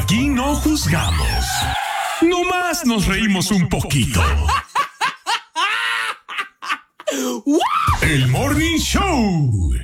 Aquí no juzgamos. Nomás nos reímos un poquito. El Morning Show.